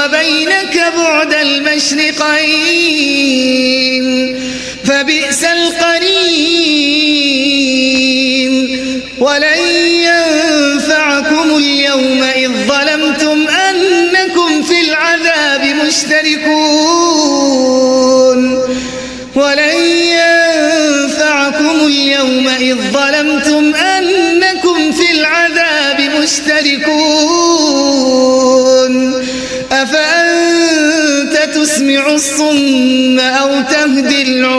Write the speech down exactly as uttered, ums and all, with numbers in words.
وبينك بعد المشرقين فبئس القرين. ولن ينفعكم اليوم إذ ظلمتم أنكم في العذاب مشتركون ولن ينفعكم اليوم إذ ظلمتم أنكم في العذاب مشتركون